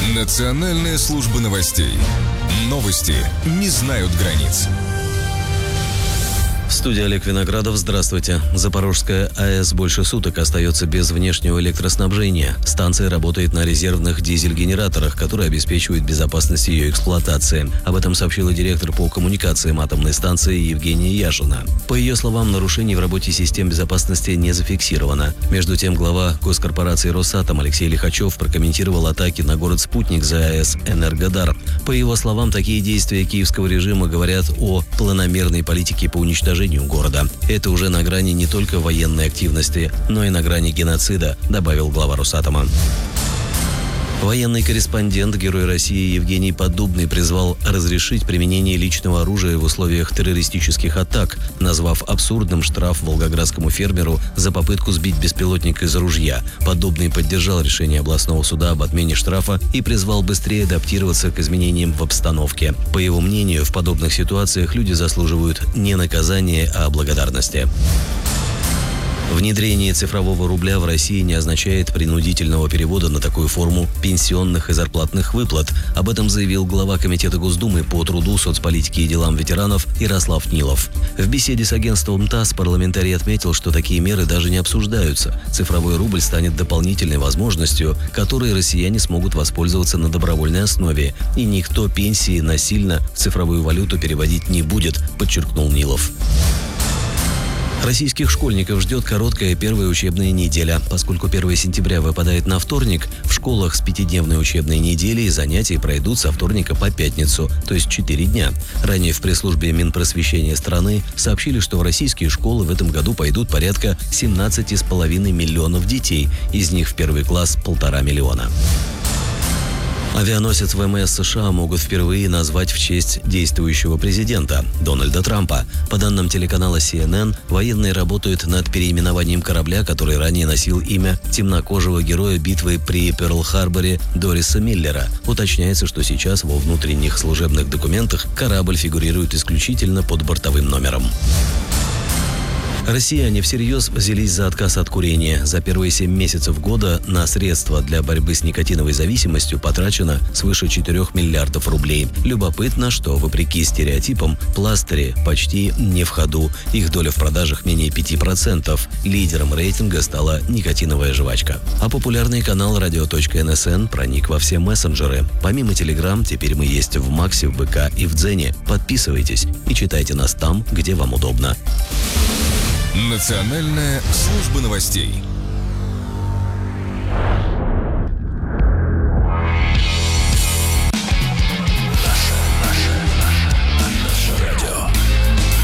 Национальная служба новостей. Новости не знают границ. В студии Олег Виноградов. Здравствуйте. Запорожская АЭС больше суток остается без внешнего электроснабжения. Станция работает на резервных дизель-генераторах, которые обеспечивают безопасность ее эксплуатации. Об этом сообщила директор по коммуникациям атомной станции Евгения Яшина. По ее словам, нарушений в работе систем безопасности не зафиксировано. Между тем, глава госкорпорации «Росатом» Алексей Лихачев прокомментировал атаки на город-спутник за АЭС «Энергодар». По его словам, такие действия киевского режима говорят о планомерной политике по уничтожению города. Это уже на грани не только военной активности, но и на грани геноцида, добавил глава Росатома. Военный корреспондент, Герой России Евгений Поддубный призвал разрешить применение личного оружия в условиях террористических атак, назвав абсурдным штраф волгоградскому фермеру за попытку сбить беспилотник из ружья. Поддубный поддержал решение областного суда об отмене штрафа и призвал быстрее адаптироваться к изменениям в обстановке. По его мнению, в подобных ситуациях люди заслуживают не наказания, а благодарности. Внедрение цифрового рубля в России не означает принудительного перевода на такую форму пенсионных и зарплатных выплат. Об этом заявил глава Комитета Госдумы по труду, соцполитике и делам ветеранов Ярослав Нилов. В беседе с агентством ТАСС парламентарий отметил, что такие меры даже не обсуждаются. Цифровой рубль станет дополнительной возможностью, которой россияне смогут воспользоваться на добровольной основе. И никто пенсии насильно в цифровую валюту переводить не будет, подчеркнул Нилов. Российских школьников ждет короткая первая учебная неделя. Поскольку 1 сентября выпадает на вторник, в школах с 5-дневной учебной неделей занятия пройдут со вторника по пятницу, то есть 4 дня. Ранее в пресс-службе Минпросвещения страны сообщили, что в российские школы в этом году пойдут порядка 17,5 миллионов детей, из них в первый класс 1,5 миллиона. Авианосец ВМС США могут впервые назвать в честь действующего президента Дональда Трампа. По данным телеканала CNN, военные работают над переименованием корабля, который ранее носил имя темнокожего героя битвы при Перл-Харборе Дориса Миллера. Уточняется, что сейчас во внутренних служебных документах корабль фигурирует исключительно под бортовым номером. Россияне всерьез взялись за отказ от курения. За первые 7 месяцев года на средства для борьбы с никотиновой зависимостью потрачено свыше 4 миллиардов рублей. Любопытно, что, вопреки стереотипам, пластыри почти не в ходу. Их доля в продажах менее 5%. Лидером рейтинга стала никотиновая жвачка. А популярный канал radio.nsn проник во все мессенджеры. Помимо Telegram, теперь мы есть в Максе, в ВК и в Дзене. Подписывайтесь и читайте нас там, где вам удобно. Национальная служба новостей.